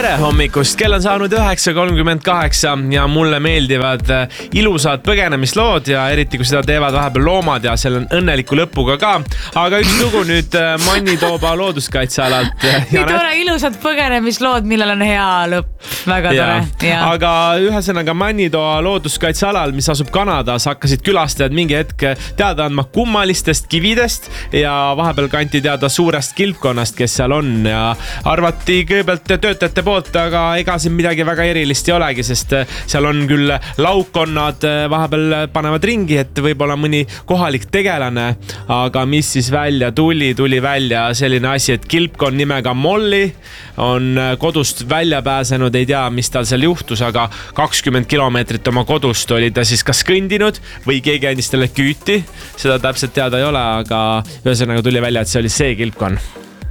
Tere hommikust, kell on saanud 9:38 ja mulle meeldivad ilusad põgenemislood ja eriti kui seda teevad vahepeal loomad ja selle õnneliku lõpuga ka. Aga üks lugu nüüd Mannitooba looduskaitsealalt. Nii tore ilusad põgenemislood, millel on hea lõpp. Väga tore. Ja. Aga ühesõnaga Mannitooba looduskaitsealal, mis asub Kanadas, hakkasid külastajad mingi hetk teada andma kummalistest kividest ja vahepeal kanti teada suurest kilpkonnast, kes seal on ja arvati kõigepealt töötajate poolt, aga ega siin midagi väga erilist ei olegi, sest seal on küll laukonnad, vahepeal panevad ringi, et võib-olla mõni kohalik tegelane, aga mis siis välja tuli välja selline asi, et kilpkonn nimega Molly on kodust välja pääsenud, ei tea, mis tal seal juhtus, aga 20 kilomeetrit oma kodust oli ta siis kas kõndinud või keegi andis talle küüti, seda täpselt teada ei ole, aga ühesõnaga tuli välja, et see oli see kilpkonn.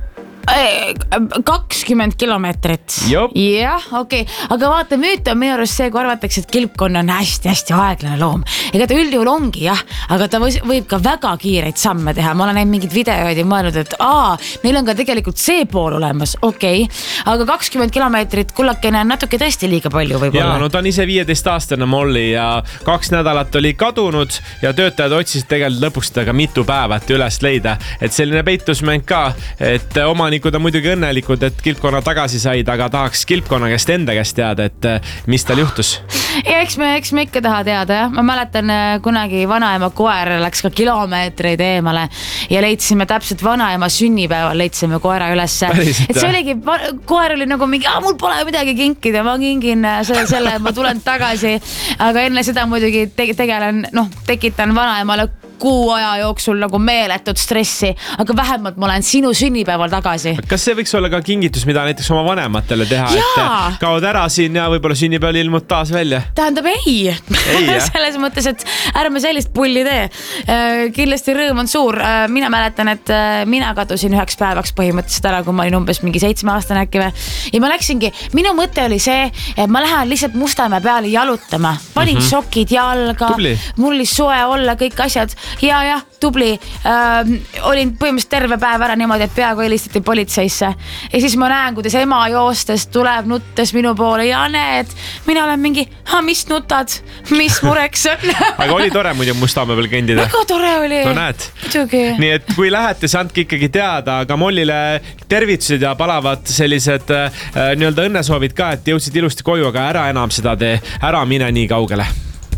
20 kilomeetrit. Jah, okei. Aga vaata, müüt on minu arust see, kui arvatakse, et kilpkonn on hästi aeglane loom. Ega ta üldjuhul ongi, jah, aga ta võib ka väga kiireid samme teha. Ma olen näinud mingid videoid ja mõelnud, et neil on ka tegelikult see pool olemas, okei. Aga 20 kilomeetrit kullakene on natuke tõesti liiga palju võib-olla. Ja, no ta on ise 15-aastane Molly ja 2 nädalat oli kadunud ja töötajad otsisid tegelikult lõpuks teda ka mitu päeva, et üles leida. Et selline peitusmäng ka, et omanikud on muidugi õnnelikud, et kilpkonna tagasi said, aga tahaks kilpkonna käest enda käest teada, et mis tal juhtus. Ja eks me ikka taha teada, jah. Ma mäletan kunagi vanaema koer läks ka kilomeetreid eemale ja leidsime täpselt vanaema sünnipäeval, leidsime koera ülesse. Et see oligi, koer oli nagu mingi, mul pole midagi kinkida, ma kingin selle, ma tulen tagasi. Aga enne seda muidugi tekitan vanaemale kuu aja jooksul nagu meeletut stressi, aga vähemalt ma olen sinu sünnipäeval tagasi. Kas see võiks olla ka kingitus, mida näiteks oma vanematele teha, et kaod ära siin ja võib-olla sünnipäeval ilmud taas välja? Tähendab ei selles mõttes, et ärme sellist pulli tee. Kindlasti rõõm on suur. Mina mäletan, et mina kadusin 1 päevaks põhimõtteliselt ära, kui ma olin umbes mingi 7-aastane äkki või. Ja ma läksingi, minu mõte oli see, et ma lähen lihtsalt Mustamäe peale jalutama. Panin sokid jalga, mul oli soe olla, kõik asjad. Ja, tubli. Olin põhimõtteliselt terve päev ära niimoodi, et peaaegu helistati politseisse. Ja siis ma näen, kuidas ema joostes tuleb nuttes minu poole ja need, mina olen mingi, mis nutad, mis mureks on. Aga oli tore muidu Mustamäe peal kõndida. Väga tore oli. No näed. Muidugi. Nii et kui lähete, siis andke ikkagi teada, aga Mollile tervitused ja palavad sellised nii-öelda õnnesoovid ka, et jõudsid ilusti koju, aga ära enam seda tee, ära mine nii kaugele.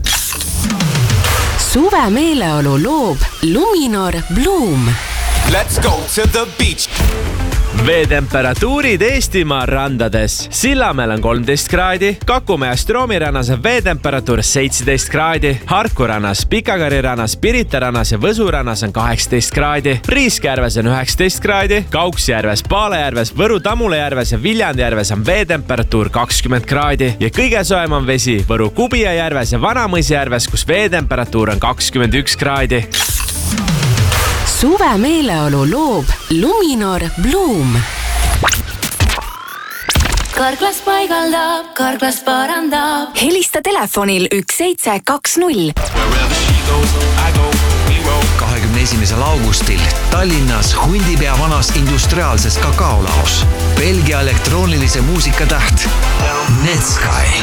Suve meeleolu loob Luminor Bloom. Let's go to the beach. Veetemperatuurid Eestimaa randades. Sillamäel on 13 kraadi, Kakumäe Stroomi rannas on veetemperatuur 17 kraadi, Harku rannas, Pikakari rannas, Pirita rannas ja Võsu rannas on 18 kraadi, Priiskjärves on 19 kraadi, Kauksjärves, Paalejärves, Võru Tamulejärves ja Viljandjärves on veetemperatuur 20 kraadi ja kõige soem on vesi Võru Kubijajärves ja Vanamõisjärves, kus veetemperatuur on 21 kraadi. Suve meeleolu loob Luminor Bloom. Karklas paigaldab, Karklas parandab. Helista telefonil 1720. 21. augustil Tallinnas Hundipea vanas industriaalses kakaolaos. Belgia elektroonilise muusika täht Netsky.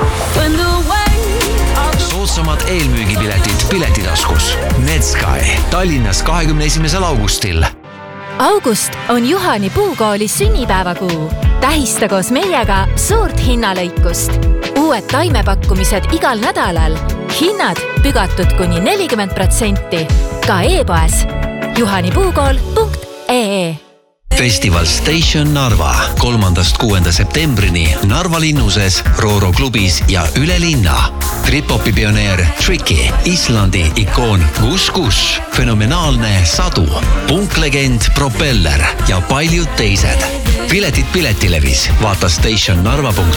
Soodsamad eelmüügipiletid Piletitaskus. Netsky Tallinnas 21. augustil. August on Juhani Puukooli sünnipäevakuu. Tähista koos meiega suurt hinnalõikust. Uued taimepakkumised igal nädalal. Hinnad pügatud kuni 40%. Ka e-poes juhanipuukool.ee. Festival Station Narva 3.–6. septembrini Narva linnuses, Rooro klubis ja üle linna. Trip-hopi pioneer Tricky, Islandi ikoon Kus, fenomenaalne Sadu, punklegend Propeller ja paljud teised. Piletid Piletilevis. Vaata stationnarva.ee.